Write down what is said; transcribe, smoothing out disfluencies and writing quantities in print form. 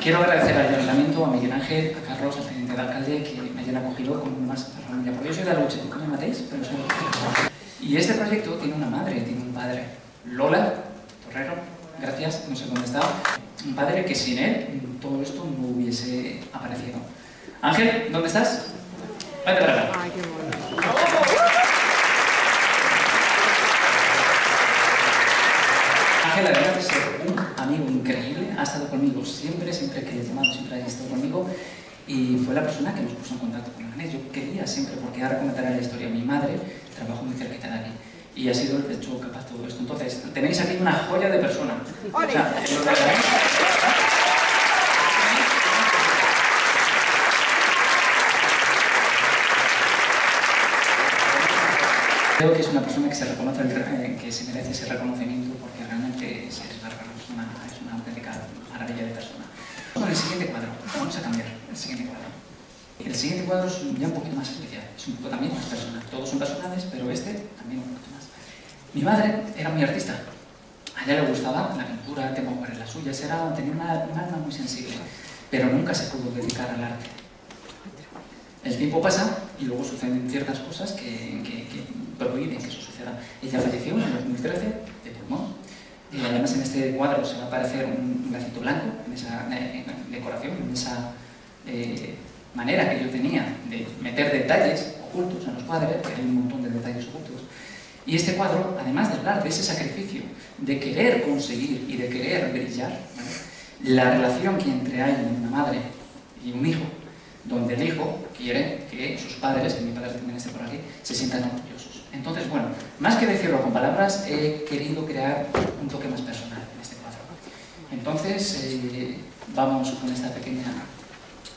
Quiero agradecer al Ayuntamiento, a Miguel Ángel, a Carlos, al teniente de alcalde, que me hayan acogido con más familia. Porque yo soy de Aluche, no me matéis, pero soy de... Y este proyecto tiene una madre, tiene un padre. Lola Torrero, gracias, no sé dónde está. Un padre que sin él todo esto no hubiese aparecido. Ángel, ¿dónde estás? Vete para acá. Ay, qué bueno. Ángel, además de ser un amigo increíble, ha estado conmigo siempre que le he llamado, siempre ha estado conmigo y fue la persona que nos puso en contacto con Agnés. Yo quería siempre, porque ahora comentaré la historia, mi madre trabajó muy cerquita de aquí y ha sido el que ha hecho capaz todo esto. Entonces, tenéis aquí una joya de persona. O sea, creo que es una persona que se reconoce, que se merece ese reconocimiento porque realmente es una auténtica maravilla de persona. Con el siguiente cuadro, vamos a cambiar el siguiente cuadro. El siguiente cuadro es ya un poquito más especial, es un poco también más personal. Todos son personales, pero este también un poquito más. Mi madre era muy artista. A ella le gustaba la pintura, el tema acuarela suya, tenía un alma muy sensible, pero nunca se pudo dedicar al arte. El tiempo pasa y luego suceden ciertas cosas que prohíben que eso suceda. Ella falleció en el 2013 de pulmón. Además, en este cuadro se va a aparecer un lacito blanco, en esa decoración, en esa manera que yo tenía de meter detalles ocultos en los cuadros, que hay un montón de detalles ocultos. Y este cuadro, además de hablar de ese sacrificio, de querer conseguir y de querer brillar, ¿vale? La relación que entre hay una madre y un hijo, donde el hijo quiere que sus padres, que mi padre también esté por aquí, se sientan orgullosos. Entonces, bueno, más que decirlo con palabras, he querido crear un toque más personal en este cuadro. Entonces, vamos con esta pequeña